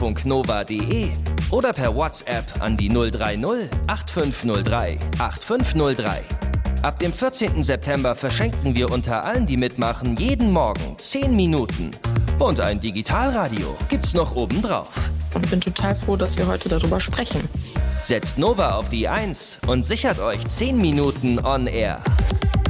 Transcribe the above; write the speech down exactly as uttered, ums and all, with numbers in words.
deutschlandfunknova punkt de oder per WhatsApp an die null drei null acht fünf null drei acht fünf null drei. Ab dem vierzehnten September verschenken wir unter allen, die mitmachen, jeden Morgen zehn Minuten. Und ein Digitalradio gibt's noch obendrauf. Und bin total froh, dass wir heute darüber sprechen. Setzt Nova auf die Eins und sichert euch zehn Minuten on Air.